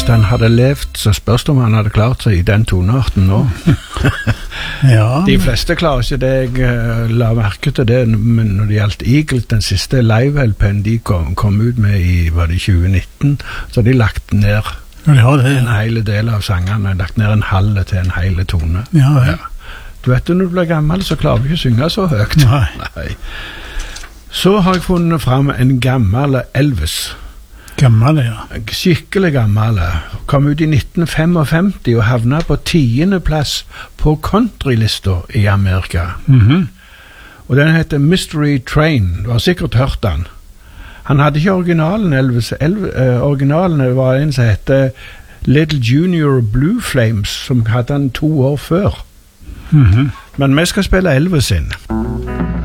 hvis han hadde levd, så spørs det om han hadde klart seg i den tonearten nå. Ja. De fleste klarer ikke det, jeg la merke til det, men når det gjaldt Eagles, den siste live-LP'en de kom ut med i, var det 2019, så de lagt ned en hele del av sangene, lagt ned en halve til en hele tone. Ja. Du vet, når du blir gammel, så klarer du ikke å synge så høyt. Nei. Så har jeg funnet frem en gammel Elvis. Gammel, ja. Skikkelig gammel. Kom ut i 1955 og havnet på 10. plass på countrylista i Amerika. Og den heter Mystery Train. Du har sikkert hørt den. Han hadde ikke originalen Elvis. Originalen var en som heter Little Junior Blue Flames, som hadde han 2 år før. Men vi skal spille Elvis inn.